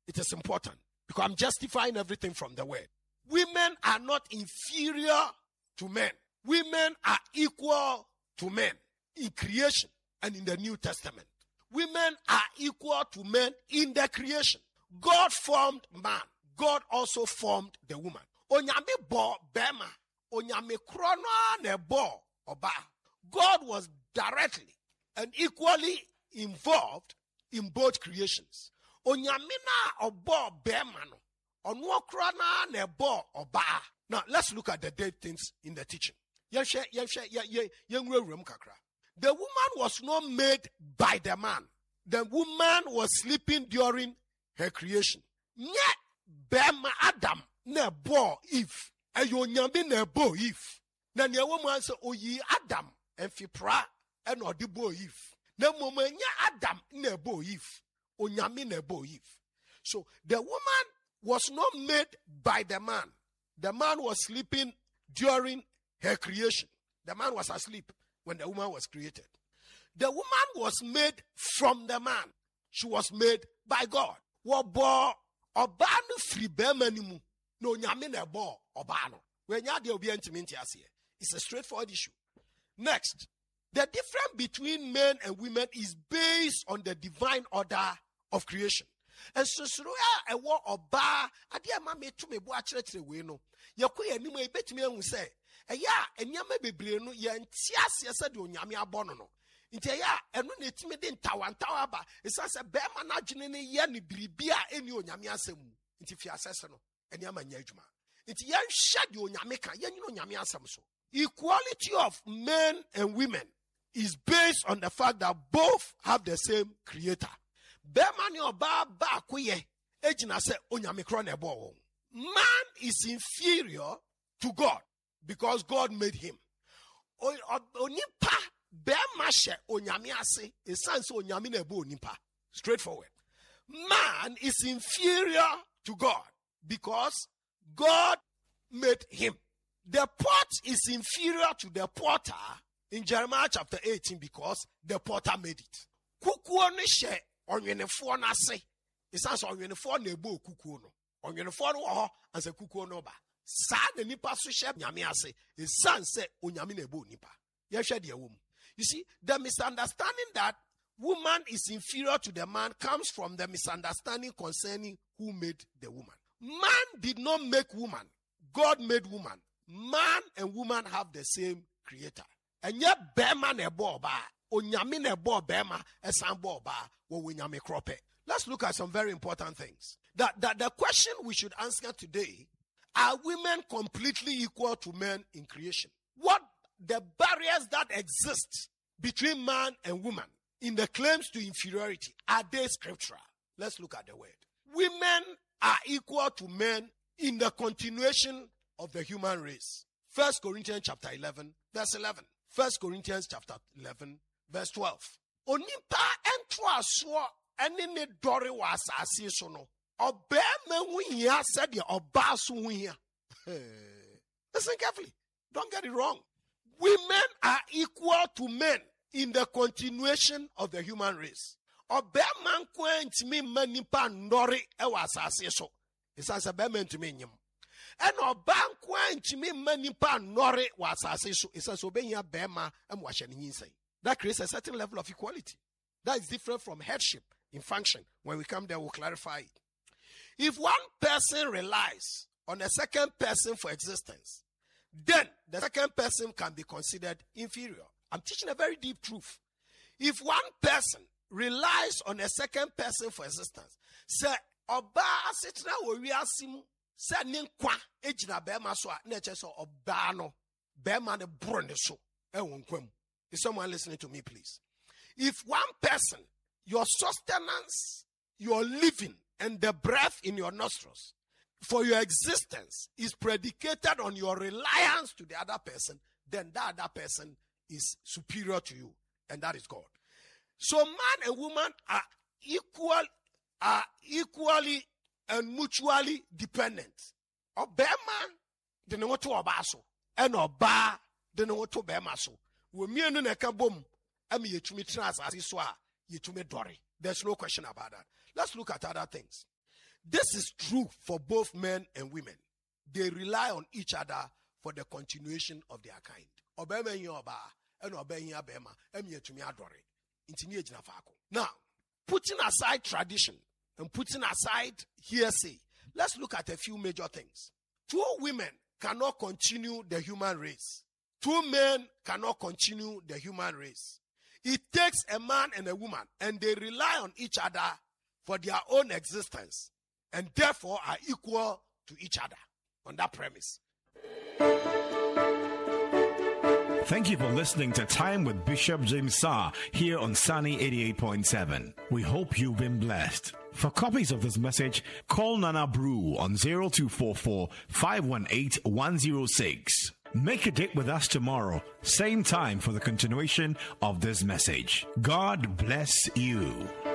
It is important because I'm justifying everything from the word. Women are not inferior to men. Women are equal to men in creation and in the New Testament. Women are equal to men in the creation. God formed man. God also formed the woman. Onyame bo bema. Onyame krono ne bo oba. God was directly and equally involved in both creations. Onyame na obo bema no. Onwo krono ne bo oba. Now let's look at the deep things in the teaching. The woman was not made by the man. The woman was sleeping during her creation. Nye bema Adam ne bo Eve. Ayo nyame ne bo Eve. Na nye woman say oyi Adam enfipra and odi bo Eve. Na mama nye Adam ne bo Eve. Onyame ne bo Eve. So the woman was not made by the man. The man was sleeping during her creation. The man was asleep when the woman was created. The woman was made from the man. She was made by God. Wobo obanu free bemanimu no nyame na bo obano. Wenya de obi antiminti asie. It's a straightforward issue. Next, the difference between men and women is based on the divine order of creation. And so a war oba adia ma me to me bo a kire we no. Yakoya nimu e betimi hu say eya enyama bebre no ye ntiase se de onyame abono no. Nti ya enu na etimi de ntawantawa ba esa se be ma na adwene ne ye ne biribia eni onyame asem. Nti fi asese no eni amanya adwuma. Nti ye hye de onyame ka ye nyino onyame asem so. Equality of men and women is based on the fact that both have the same creator. Bema ni oba ba koye ejina se onyame kro na ebo won. Man is inferior to God because God made him. Onipa bema she onyame ase esan se onyame na ebo onipa. Straightforward. Man is inferior to God because God made him. The pot is inferior to the potter in Jeremiah chapter 18 because the potter made it. Kukuo ni she onwenefo na se. Esan se onwenefo na ebo kukuo no. Onwenefo no ho anse kukuo no ba. Sa na nipa so she nyame ase. Esan se onyame na ebo nipa. Ye hwe de awom. You see, the misunderstanding that woman is inferior to the man comes from the misunderstanding concerning who made the woman. Man did not make woman. God made woman. Man and woman have the same creator. And yet bema ne bo ba. Onyame ne bo bema esan bo ba wo nyame krope. Let's look at some very important things. The question we should answer today, are women completely equal to men in creation? What the barriers that exist between man and woman in the claims to inferiority, are they scriptural? Let's look at the word. Women are equal to men in the continuation of the human race. 1 Corinthians chapter 11, verse 11. 1 Corinthians chapter 11, verse 12. Onipa entro aso ene ne dore wa asase so no. Obema hu hia said the oba so hu hia. Listen carefully. Don't get it wrong. Women are equal to men in the continuation of the human race. Obema nko ntimi manipa ndore e wa asase so. Isa bema ntimi nyim. And oba nko ntimi manipa ndore wa asase so. Isa so be hia bema em wa hye ne nyinsai. That creates a certain level of equality. That is different from headship in function. When we come there, we'll clarify it. If one person relies on a second person for existence, then the second person can be considered inferior. I'm teaching a very deep truth. If one person relies on a second person for existence, say, oba sitna woriasimu, say ninkwa ejina bema so neche so oba no bema ne brone so e wonkwam. Is someone listening to me, please? If one person, your sustenance, your living, and the breath in your nostrils for your existence is predicated on your reliance to the other person, then that other person is superior to you, and that is God. So man and woman are equally and mutually dependent. Obema de no to obaso, and oba de no to bema so. There's no question about that. Let's look at other things. This is true for both men and women. They rely on each other for the continuation of their kind. Now, putting aside tradition and putting aside hearsay, let's look at a few major things. 2 women cannot continue the human race. 2 men cannot continue the human race. It takes a man and a woman, and they rely on each other for their own existence, and therefore are equal to each other on that premise. Thank you for listening to Time with Bishop James Saar here on Sunny 88.7. We hope you've been blessed. For copies of this message, call Nana Brew on 0244 518 106. Make a date with us tomorrow, same time, for the continuation of this message. God bless you.